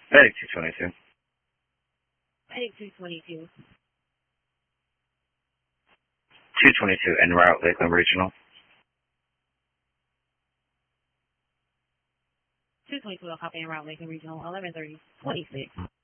Medic 222. Medic 222. 222 en route, Lakeland Regional. 222, copy en route, Lakeland Regional, 1130, 26.